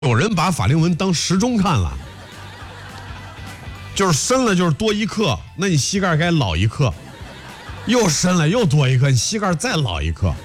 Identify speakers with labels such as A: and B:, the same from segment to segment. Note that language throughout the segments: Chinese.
A: 有人把法令纹当时钟看了，就是深了就是多一克，那你膝盖该老一克，又深了又多一克，你膝盖再老一克。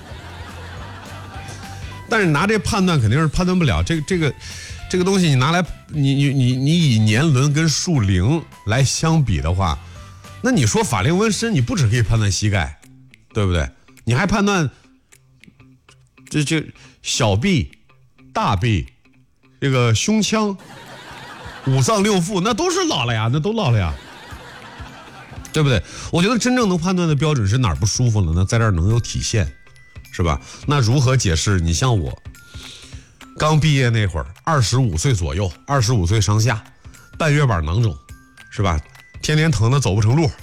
A: 但是拿这判断肯定是判断不了，这个东西你拿来你以年轮跟树龄来相比的话，那你说法令纹深，你不只可以判断膝盖，对不对？你还判断这小臂、大臂。这个胸腔、五脏六腑，那都是老了呀，那都老了呀，对不对？我觉得真正能判断的标准是哪儿不舒服了呢？在这儿能有体现，是吧？那如何解释？你像我刚毕业那会儿，25岁左右，25岁上下，半月板囊肿，是吧？天天疼得走不成路。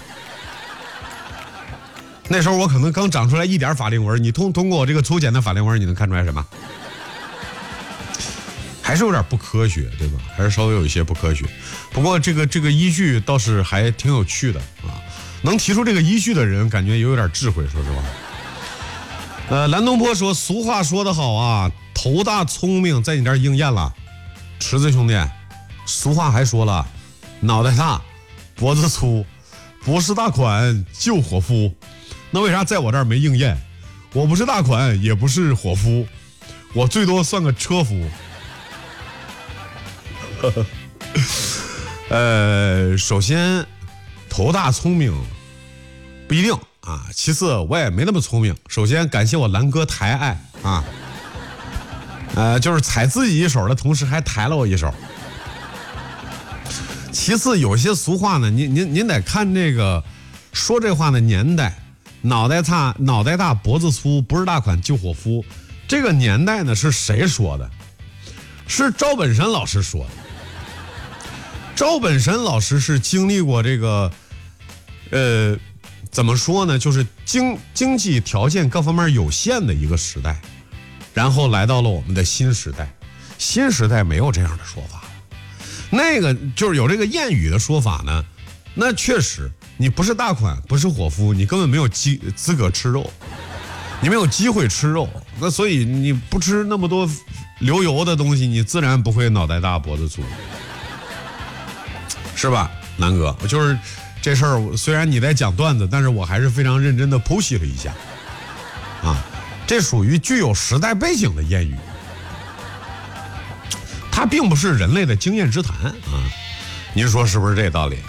A: 那时候我可能刚长出来一点法令纹，你通过我这个粗浅的法令纹，你能看出来什么？还是有点不科学，对吧？还是稍微有一些不科学。不过这个依据倒是还挺有趣的啊，能提出这个依据的人，感觉也有点智慧，说实话。蓝东坡说，俗话说得好啊，头大聪明在你这儿应验了。池子兄弟，俗话还说了，脑袋大脖子粗，不是大款就伙夫。那为啥在我这儿没应验？我不是大款，也不是伙夫，我最多算个车夫。首先头大聪明不一定啊，其次我也没那么聪明。首先感谢我蓝哥抬爱啊，就是踩自己一手的同时还抬了我一手。其次有些俗话呢，您得看这个说这话的年代，脑袋大脖子粗，不是大款就伙夫。这个年代呢是谁说的？是赵本山老师说的。赵本山老师是经历过这个，怎么说呢？就是经济条件各方面有限的一个时代，然后来到了我们的新时代。新时代没有这样的说法了，那个就是有这个谚语的说法呢。那确实，你不是大款，不是伙夫，你根本没有资格吃肉，你没有机会吃肉。那所以你不吃那么多流油的东西，你自然不会脑袋大脖子粗。是吧，南哥？我就是这事儿，虽然你在讲段子，但是我还是非常认真的剖析了一下，啊，这属于具有时代背景的谚语，它并不是人类的经验之谈啊，您说是不是这道理？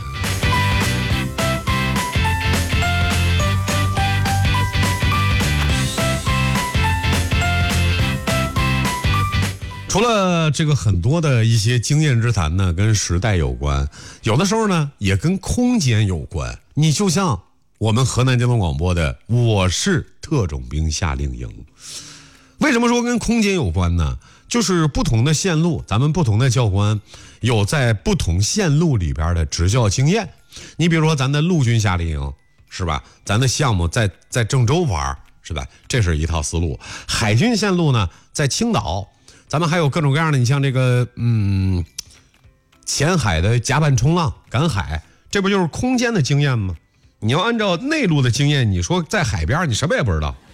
A: 除了这个很多的一些经验之谈呢，跟时代有关，有的时候呢也跟空间有关。你就像我们河南交通广播的我是特种兵夏令营，为什么说跟空间有关呢？就是不同的线路，咱们不同的教官有在不同线路里边的执教经验。你比如说咱的陆军夏令营，是吧？咱的项目在郑州玩，是吧？这是一套思路。海军线路呢在青岛，咱们还有各种各样的，你像这个前海的甲板冲浪赶海，这不就是空间的经验吗？你要按照内陆的经验，你说在海边你什么也不知道。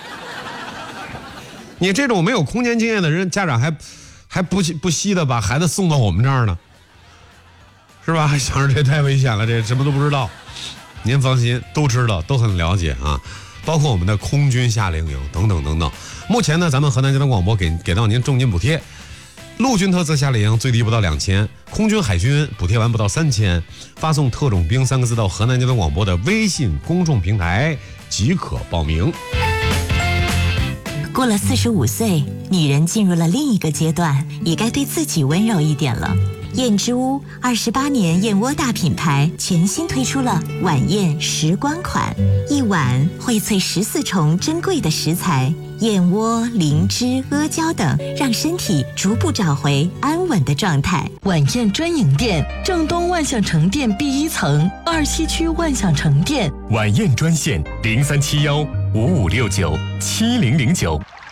A: 你这种没有空间经验的人，家长还不惜的把孩子送到我们这儿呢，是吧？想着这太危险了，这什么都不知道。您放心，都知道，都很了解啊。包括我们的空军夏令营等等等等。目前呢，咱们河南交通广播给到您重金补贴，陆军特色夏令营最低不到2000，空军海军补贴完不到3000，发送特种兵3个字到河南交通广播的微信公众平台即可报名。
B: 过了45岁，女人进入了另一个阶段，也该对自己温柔一点了。燕之屋28年燕窝大品牌全新推出了晚宴时光款，一碗荟萃14重珍贵的食材，燕窝、灵芝、阿胶等，让身体逐步找回安稳的状态。
C: 晚宴专营店，正东万象城店 B1 层，27区万象城店。
D: 晚宴专线037155697009。